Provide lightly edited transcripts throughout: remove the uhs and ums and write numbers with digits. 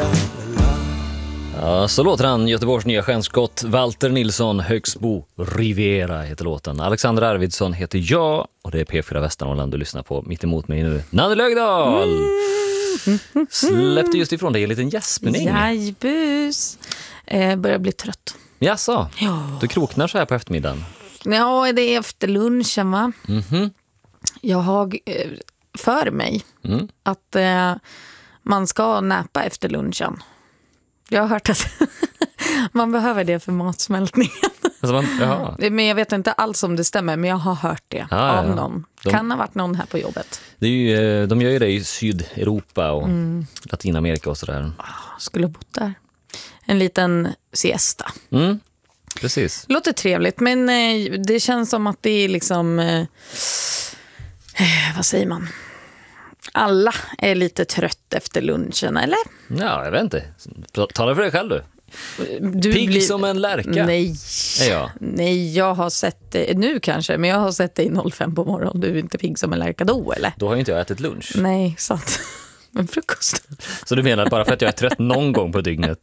Ja, så låter han, Göteborgs nya stjärnskott Walter Nilsson, Högsbo Rivera heter låten. Alexander Arvidsson heter jag och det är P4 Västernorrland du lyssnar på. Mitt emot mig nu, Nanne Lögdahl. Släppte just ifrån dig en liten gäspning. Jajbus. Börjar bli trött. Jaså, du kroknar så här på eftermiddagen. Ja, det är efter lunchen va? Jag har för mig att man ska näpa efter lunchen. Jag har hört att man behöver det för matsmältningen. Alltså Men jag vet inte alls om det stämmer, men jag har hört det av någon. Kan ha varit någon här på jobbet. Det är ju, de gör ju det i Sydeuropa och Latinamerika och sådär. Skulle ha bott där. En liten siesta. Precis. Låter trevligt, men det känns som att det är liksom... vad säger man? Alla är lite trött efter lunchen, eller? Ja, jag vet inte. Tala för dig själv du. Pigg som en lärka. Nej, jag har sett det nu kanske, men jag har sett det i 05 på morgon. Du är inte pigg som en lärka då, eller? Då har ju inte jag ätit lunch. Nej, sant. Men frukost. Så du menar bara för att jag är trött någon gång på dygnet?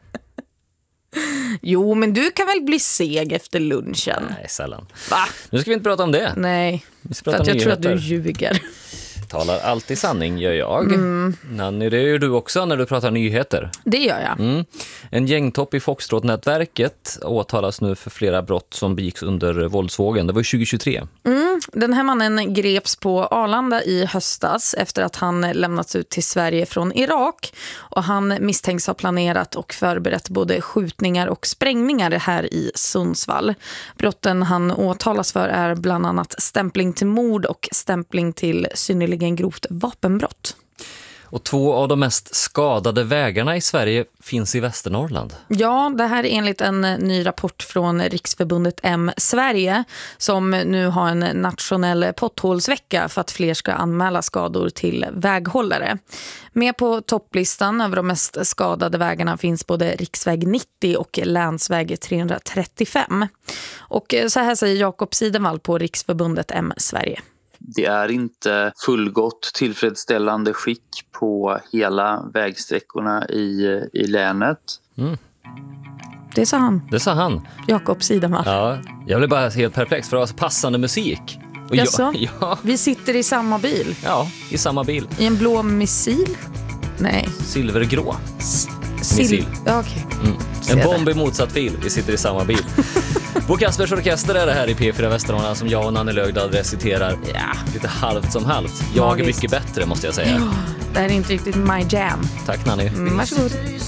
Jo, men du kan väl bli seg efter lunchen? Nej, sällan. Va? Nu ska vi inte prata om det. Nej, för att jag tror att du ljuger. Talar alltid sanning, gör jag. Nanny, det gör du också när du pratar nyheter. Det gör jag. En gängtopp i Foxtrot-nätverket åtalas nu för flera brott som begicks under våldsvågen. Det var 2023. Den här mannen greps på Arlanda i höstas efter att han lämnats ut till Sverige från Irak. Och han misstänks ha planerat och förberett både skjutningar och sprängningar här i Sundsvall. Brotten han åtalas för är bland annat stämpling till mord och stämpling till synnerligen grovt vapenbrott. Och 2 av de mest skadade vägarna i Sverige finns i Västernorrland. Ja, det här är enligt en ny rapport från Riksförbundet M Sverige som nu har en nationell potthålsvecka för att fler ska anmäla skador till väghållare. Med på topplistan över de mest skadade vägarna finns både riksväg 90 och länsväg 335. Och så här säger Jakob Sidenvall på Riksförbundet M Sverige. Det är inte fullgott tillfredsställande skick på hela vägsträckorna i länet. Det sa han. Det sa han. Jakob Sidenvall. Ja, jag blev bara helt perplex för det var så passande musik. Och ja. Vi sitter i samma bil. Ja, i samma bil. I en blå missil? Nej. Silvergrå. Missil. Ja, okej. En bomb i motsatt fil. Vi sitter i samma bil. Bo Kaspers Orkester är det här i P4 Västernorrland som jag och Nanne Lögdahl reciterar. Ja, lite halvt som halvt. Jag är mycket bättre måste jag säga. Det här är inte riktigt my jam. Tack Nanny. Varsågod.